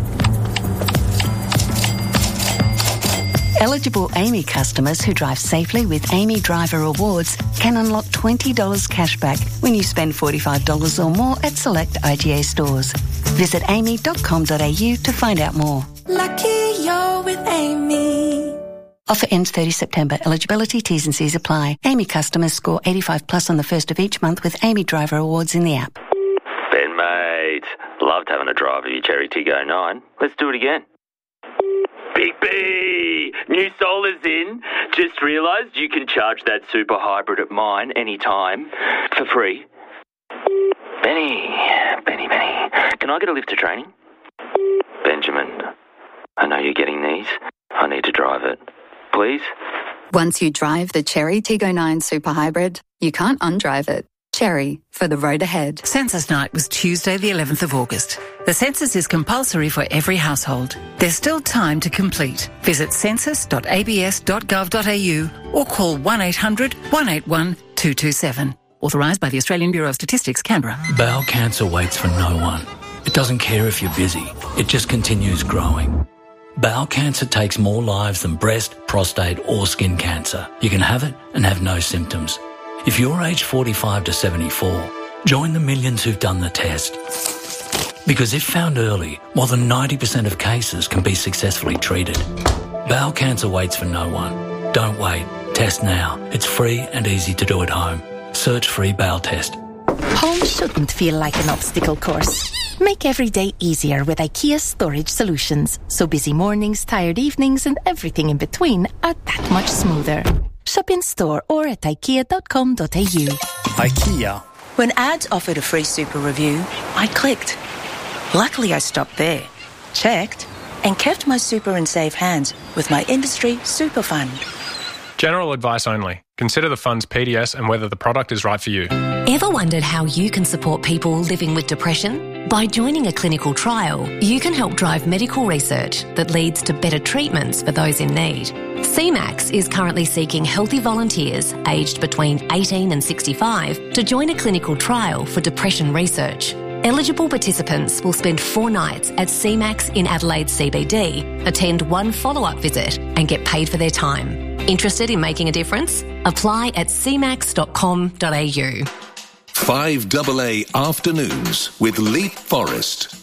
Eligible Amy customers who drive safely with Amy Driver Rewards can unlock twenty dollars cashback when you spend forty-five dollars or more at select I G A stores. Visit amy dot com dot a u to find out more. Lucky you're with Amy. Offer ends thirtieth September. Eligibility, T's and C's apply. Amy customers score eighty-five plus on the first of each month with Amy Driver Awards in the app. Ben, mate. Loved having a drive of your Cherry Tiggo nine. Let's do it again. Big B! New solar's in. Just realised you can charge that super hybrid at mine anytime for free. Benny, Benny, Benny. Can I get a lift to training? Benjamin, I know you're getting these. I need to drive it. Please? Once you drive the Cherry Tiggo nine Super Hybrid, you can't undrive it. Cherry, for the road ahead. Census night was Tuesday the eleventh of August. The census is compulsory for every household. There's still time to complete. Visit census dot a b s dot gov dot a u or call one eight hundred one eight one two two seven. Authorised by the Australian Bureau of Statistics, Canberra. Bowel cancer waits for no one. It doesn't care if you're busy. It just continues growing. Bowel cancer takes more lives than breast, prostate or skin cancer. You can have it and have no symptoms. If you're aged forty-five to seventy-four, join the millions who've done the test. Because if found early, more than ninety percent of cases can be successfully treated. Bowel cancer waits for no one. Don't wait. Test now. It's free and easy to do at home. Search free bowel test. Home shouldn't feel like an obstacle course. Make every day easier with IKEA Storage Solutions, so busy mornings, tired evenings and everything in between are that much smoother. Shop in store or at ikea dot com dot a u. IKEA. When ads offered a free super review, I clicked. Luckily I stopped there, checked and kept my super in safe hands with my industry super fund. General advice only. Consider the fund's P D S and whether the product is right for you. Ever wondered how you can support people living with depression? By joining a clinical trial, you can help drive medical research that leads to better treatments for those in need. C MAX is currently seeking healthy volunteers aged between eighteen and sixty-five to join a clinical trial for depression research. Eligible participants will spend four nights at C MAX in Adelaide C B D, attend one follow-up visit and get paid for their time. Interested in making a difference? Apply at c max dot com dot a u. five A A Afternoons with Leap Forest.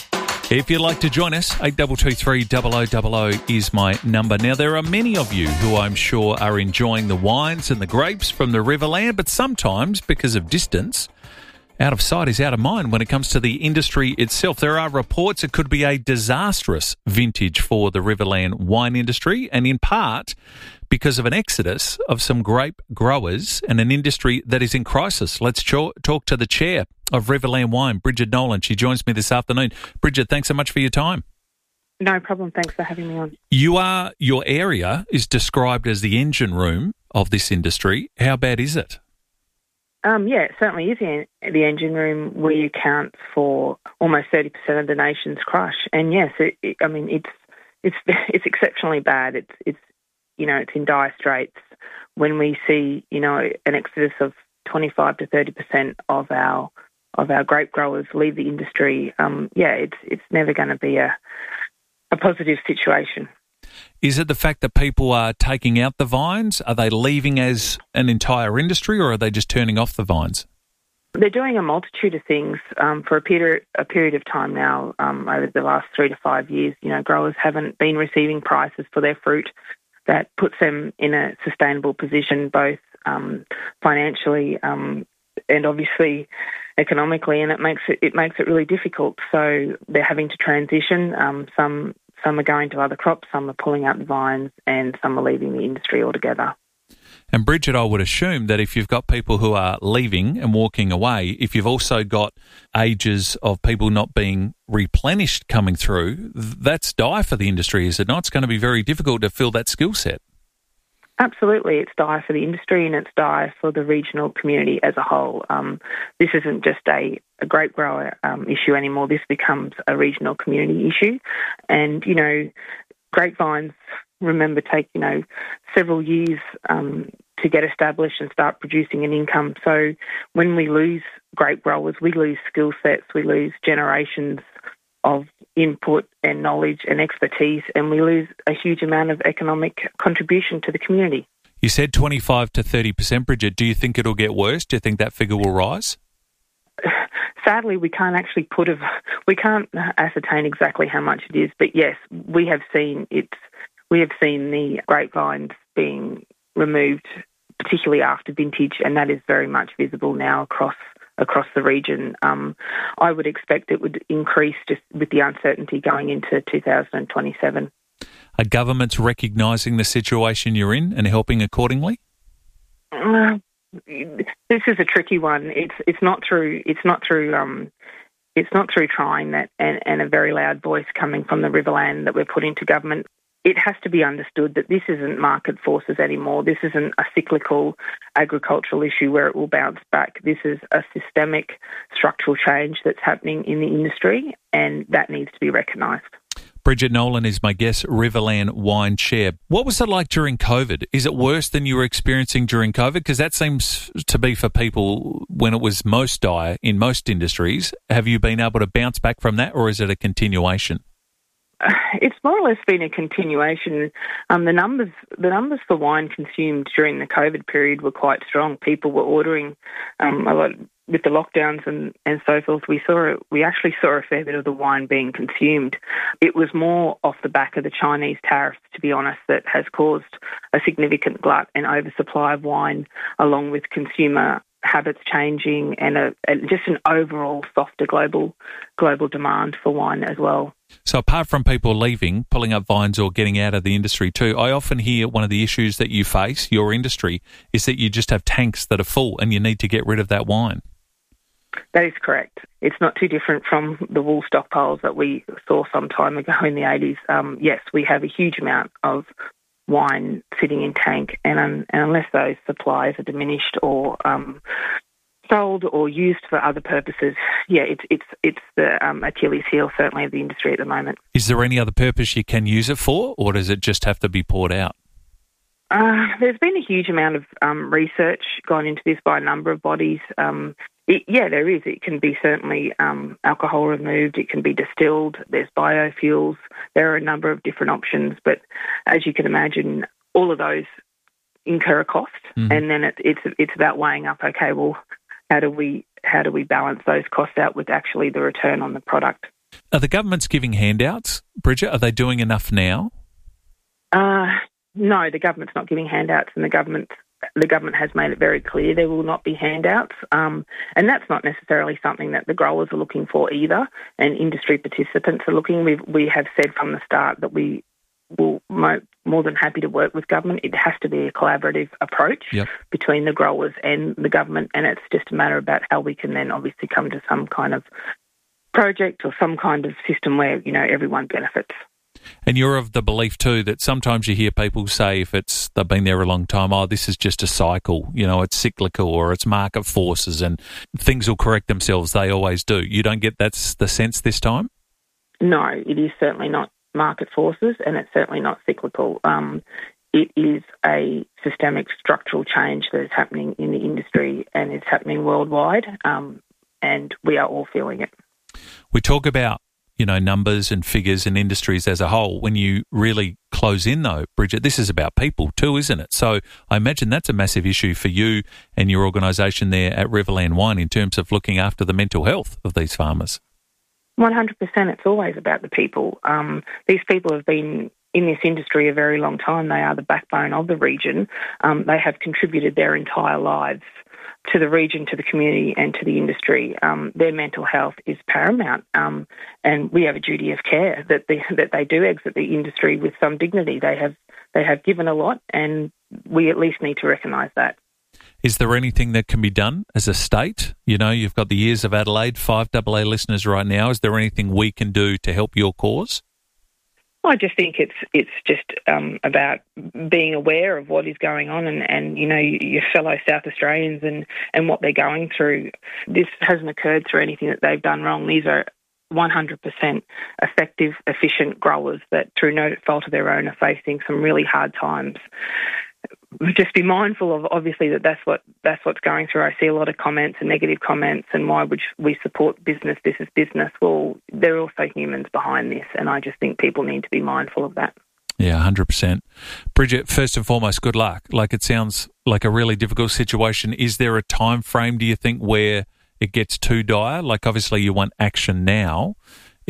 If you'd like to join us, eight two two three double oh double oh is my number. Now, there are many of you who I'm sure are enjoying the wines and the grapes from the Riverland, but sometimes, because of distance, out of sight is out of mind when it comes to the industry itself. There are reports it could be a disastrous vintage for the Riverland wine industry, and in part because of an exodus of some grape growers and an industry that is in crisis. Let's ch- talk to the chair of Riverland Wine, Bridget Nolan. She joins me this afternoon. Bridget, thanks so much for your time. No problem. Thanks for having me on. You are, your area is described as the engine room of this industry. How bad is it? Um, yeah, it certainly is the, the engine room. We account for almost thirty percent of the nation's crush. And yes, it, it, I mean, it's it's it's exceptionally bad. It's it's you know, it's in dire straits. When we see, you know, an exodus of twenty-five to thirty percent of our of our grape growers leave the industry, um, yeah, it's it's never going to be a a positive situation. Is it the fact that people are taking out the vines? Are they leaving as an entire industry, or are they just turning off the vines? They're doing a multitude of things um, for a period, a period of time now. Um, over the last three to five years, you know, growers haven't been receiving prices for their fruit that puts them in a sustainable position, both um, financially um, and obviously economically, and it makes it it makes it really difficult. So they're having to transition. Um, some some are going to other crops, some are pulling out the vines, and some are leaving the industry altogether. And Bridget, I would assume that if you've got people who are leaving and walking away, if you've also got ages of people not being replenished coming through, that's dire for the industry, is it not? It's going to be very difficult to fill that skill set. Absolutely. It's dire for the industry and it's dire for the regional community as a whole. Um, this isn't just a, a grape grower um, issue anymore. This becomes a regional community issue. And, you know, grapevines, remember, take, you know, several years um, to get established and start producing an income. So when we lose grape growers, we lose skill sets, we lose generations of input and knowledge and expertise, and we lose a huge amount of economic contribution to the community. You said twenty-five to thirty percent, Bridget. Do you think it'll get worse? Do you think that figure will rise? Sadly, we can't actually put a, we can't ascertain exactly how much it is, but yes, we have seen it's we have seen the grapevines being removed, particularly after vintage, and that is very much visible now across across the region. Um, I would expect it would increase just with the uncertainty going into two thousand twenty-seven. Are governments recognising the situation you're in and helping accordingly? Uh, this is a tricky one. It's it's not through it's not through um, it's not through trying that and, and a very loud voice coming from the Riverland that we're putting to government. It has to be understood that this isn't market forces anymore. This isn't a cyclical agricultural issue where it will bounce back. This is a systemic structural change that's happening in the industry, and that needs to be recognised. Bridget Nolan is my guest, Riverland Wine Chair. What was it like during COVID? Is it worse than you were experiencing during COVID? Because that seems to be for people when it was most dire in most industries. Have you been able to bounce back from that, or is it a continuation? It's more or less been a continuation. Um, the numbers, the numbers for wine consumed during the COVID period were quite strong. People were ordering um, a lot with the lockdowns and, and so forth. We saw we actually saw a fair bit of the wine being consumed. It was more off the back of the Chinese tariffs, to be honest, that has caused a significant glut and oversupply of wine, along with consumer habits changing and a, a, just an overall softer global global demand for wine as well. So apart from people leaving, pulling up vines or getting out of the industry too, I often hear one of the issues that you face, your industry, is that you just have tanks that are full and you need to get rid of that wine. That is correct. It's not too different from the wool stockpiles that we saw some time ago in the eighties. Um, yes, we have a huge amount of wine sitting in tank, and, um, and unless those supplies are diminished or um, sold or used for other purposes, yeah, it's it's it's the um, Achilles heel certainly of the industry at the moment. Is there any other purpose you can use it for, or does it just have to be poured out? Uh, there's been a huge amount of um, research gone into this by a number of bodies. Um, it, yeah, there is. It can be certainly um, alcohol removed. It can be distilled. There's biofuels. There are a number of different options. But as you can imagine, all of those incur a cost. Mm-hmm. And then it, it's it's about weighing up, okay, well, how do we how do we balance those costs out with actually the return on the product? Are the governments giving handouts, Bridget? Are they doing enough now? Uh No, the government's not giving handouts, and the government the government has made it very clear there will not be handouts, um, and that's not necessarily something that the growers are looking for either, and industry participants are looking. We we have said from the start that we will mo- more than happy to work with government. It has to be a collaborative approach yep. between the growers and the government, and it's just a matter about how we can then obviously come to some kind of project or some kind of system where, you know, everyone benefits. And you're of the belief too that sometimes you hear people say if it's they've been there a long time, oh, this is just a cycle, you know, it's cyclical or it's market forces and things will correct themselves. They always do. You don't get that's the sense this time? No, it is certainly not market forces, and it's certainly not cyclical. Um, it is a systemic structural change that is happening in the industry and it's happening worldwide, um, and we are all feeling it. We talk about you know, numbers and figures and industries as a whole. When you really close in, though, Bridget, this is about people too, isn't it? So I imagine that's a massive issue for you and your organisation there at Riverland Wine in terms of looking after the mental health of these farmers. one hundred percent. It's always about the people. Um, these people have been in this industry a very long time. They are the backbone of the region. Um, they have contributed their entire lives to the region, to the community and to the industry. Um, their mental health is paramount, um, and we have a duty of care that they, that they do exit the industry with some dignity. They have they have given a lot, and we at least need to recognise that. Is there anything that can be done as a state? You know, you've got the Years of Adelaide, five A A listeners right now. Is there anything we can do to help your cause? I just think it's it's just um, about being aware of what is going on and, and, you know, your fellow South Australians and, and what they're going through. This hasn't occurred through anything that they've done wrong. These are one hundred percent effective, efficient growers that, through no fault of their own, are facing some really hard times. Just be mindful of, obviously, that that's what that's what's going through. I see a lot of comments and negative comments, and why would we support business? This is business. Well, there are also humans behind this, and I just think people need to be mindful of that. Yeah, one hundred percent. Bridget, first and foremost, good luck. Like, it sounds like a really difficult situation. Is there a time frame, do you think, where it gets too dire? Like, obviously you want action now. Is it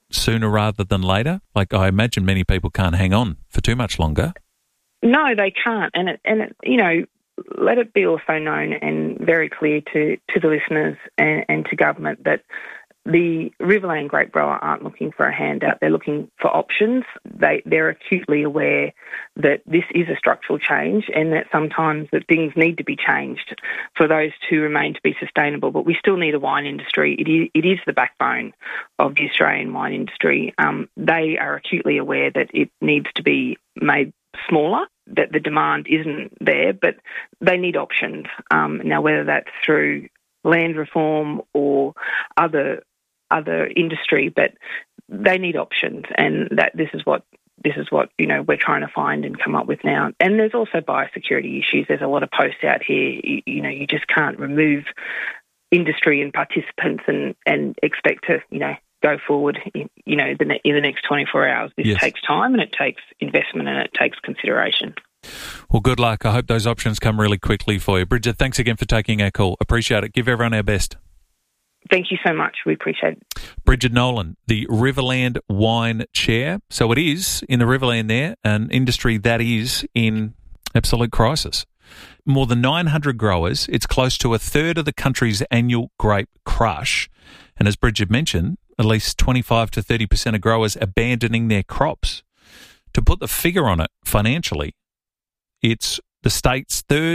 sooner rather than later? Like, I imagine many people can't hang on for too much longer. No, they can't. And, it, and it, you know, let it be also known and very clear to, to the listeners and, and to government that the Riverland grape grower aren't looking for a handout. They're looking for options. They, they're acutely aware that this is a structural change and that sometimes that things need to be changed for those to remain to be sustainable. But we still need a wine industry. It is, it is the backbone of the Australian wine industry. Um, they are acutely aware that it needs to be made smaller, that the demand isn't there, but they need options. Um, now, whether that's through land reform or other other industry, but they need options, and that this is what this is what you know we're trying to find and come up with now. And there's also biosecurity issues. There's a lot of posts out here. You, you know, you just can't remove industry and participants and and expect to you know go forward. In, you know, the ne- in the next twenty-four hours. This Yes. takes time and it takes investment and it takes consideration. Well, good luck. I hope those options come really quickly for you. Bridget, thanks again for taking our call. Appreciate it. Give everyone our best. Thank you so much. We appreciate it. Bridget Nolan, the Riverland Wine Chair. So it is in the Riverland there, an industry that is in absolute crisis. More than nine hundred growers. It's close to a third of the country's annual grape crush. And as Bridget mentioned, at least twenty-five to thirty percent of growers abandoning their crops. To put the figure on it financially, it's the state's third